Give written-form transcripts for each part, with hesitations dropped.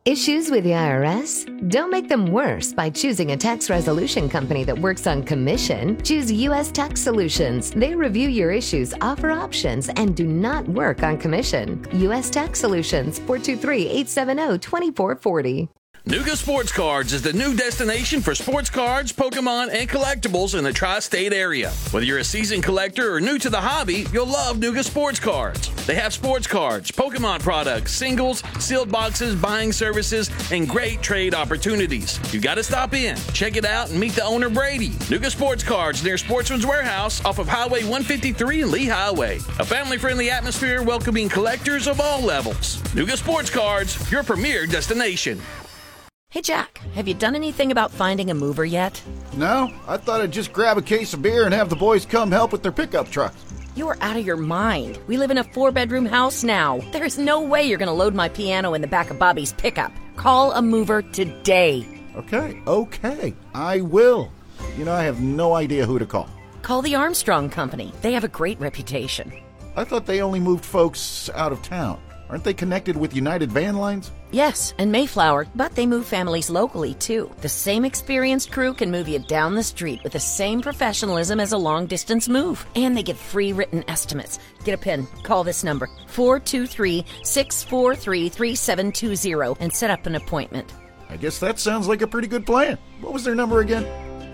Issues with the IRS? Don't make them worse by choosing a tax resolution company that works on commission. Choose U.S. Tax Solutions. They review your issues, offer options, and do not work on commission. U.S. Tax Solutions, 423-870-2440. Nuga Sports Cards is the new destination for sports cards, Pokemon, and collectibles in the tri-state area. Whether you're a seasoned collector or new to the hobby, you'll love Nuga Sports Cards. They have sports cards, Pokemon products, singles, sealed boxes, buying services, and great trade opportunities. You got to stop in, check it out, and meet the owner, Brady. Nuga Sports Cards near Sportsman's Warehouse off of Highway 153 and Lee Highway. A family-friendly atmosphere welcoming collectors of all levels. Nuga Sports Cards, your premier destination. Hey, Jack, have you done anything about finding a mover yet? No, I thought I'd just grab a case of beer and have the boys come help with their pickup trucks. You're out of your mind. We live in a 4-bedroom house now. There's no way you're going to load my piano in the back of Bobby's pickup. Call a mover today. Okay, I will. You know, I have no idea who to call. Call the Armstrong Company. They have a great reputation. I thought they only moved folks out of town. Aren't they connected with United Van Lines? Yes, and Mayflower, but they move families locally, too. The same experienced crew can move you down the street with the same professionalism as a long-distance move. And they give free written estimates. Get a pen. Call this number, 423-643-3720, and set up an appointment. I guess that sounds like a pretty good plan. What was their number again?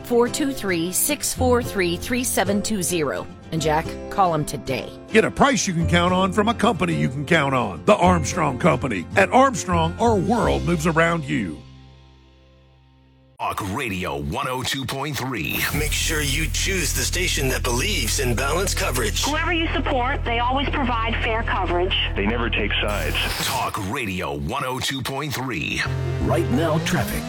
423-643-3720. And Jack, call them today. Get a price you can count on from a company you can count on. The Armstrong Company. At Armstrong, our world moves around you. Talk Radio 102.3. Make sure you choose the station that believes in balanced coverage. Whoever you support, they always provide fair coverage. They never take sides. Talk Radio 102.3. Right now, traffic.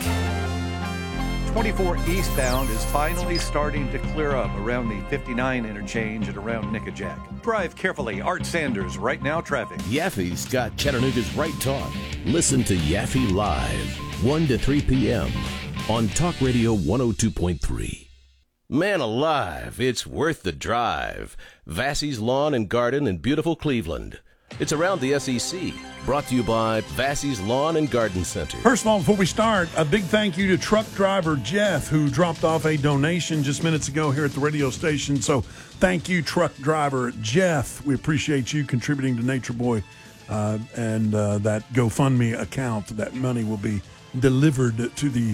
24 eastbound is finally starting to clear up around the 59 interchange and around Nickajack. Drive carefully. Art Sanders, Right Now Traffic. Yaffe's got Chattanooga's Right Talk. Listen to Yaffe live, 1 to 3 p.m. on Talk Radio 102.3. Man alive, it's worth the drive. Vassey's Lawn and Garden in beautiful Cleveland. It's around the SEC. Brought to you by Vassey's Lawn and Garden Center. First of all, before we start, a big thank you to truck driver Jeff, who dropped off a donation just minutes ago here at the radio station. So thank you, truck driver Jeff. We appreciate you contributing to Nature Boy and that GoFundMe account. That money will be delivered to the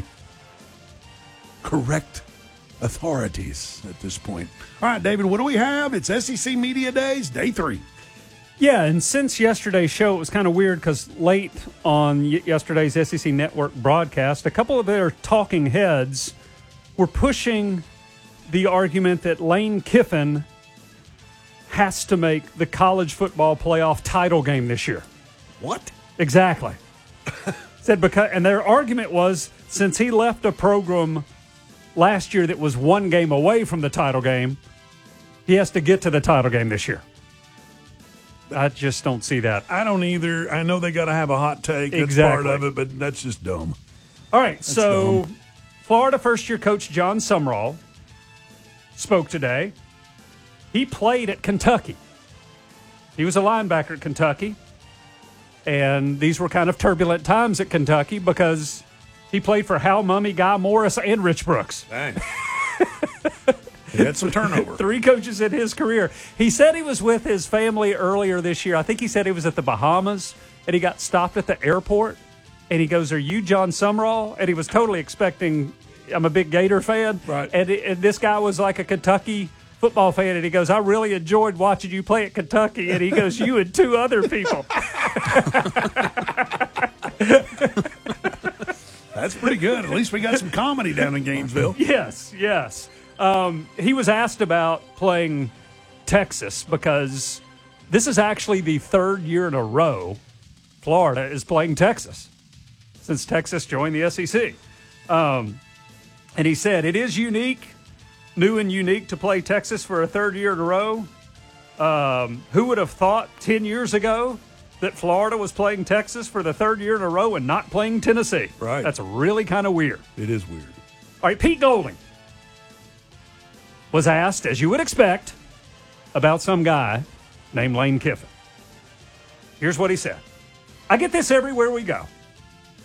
correct authorities at this point. All right, David, what do we have? It's SEC Media Days, Day 3. Yeah, and since yesterday's show, it was kind of weird because late on yesterday's SEC Network broadcast, a couple of their talking heads were pushing the argument that Lane Kiffin has to make the college football playoff title game this year. What? Exactly. Said because, and their argument was, since he left a program last year that was one game away from the title game, he has to get to the title game this year. I just don't see that. I don't either. I know they got to have a hot take. That's exactly part of it, but that's just dumb. All right, that's so dumb. Florida first-year coach John Sumrall spoke today. He played at Kentucky. He was a linebacker at Kentucky, and these were kind of turbulent times at Kentucky because he played for Hal Mumme, Guy Morris, and Rich Brooks. Dang. He had some turnover. 3 coaches in his career. He said he was with his family earlier this year. I think he said he was at the Bahamas, and he got stopped at the airport. And he goes, "Are you John Sumrall?" And he was totally expecting, I'm a big Gator fan. Right. And this guy was like a Kentucky football fan. And he goes, "I really enjoyed watching you play at Kentucky." And he goes, "You and 2 other people." That's pretty good. At least we got some comedy down in Gainesville. Yes. He was asked about playing Texas because this is actually the 3rd year in a row Florida is playing Texas since Texas joined the SEC. And he said, it is unique, new and unique to play Texas for a 3rd year in a row. Who would have thought 10 years ago that Florida was playing Texas for the 3rd year in a row and not playing Tennessee? Right. That's really kind of weird. It is weird. All right, Pete Golding was asked, as you would expect, about some guy named Lane Kiffin. Here's what he said. I get this everywhere we go.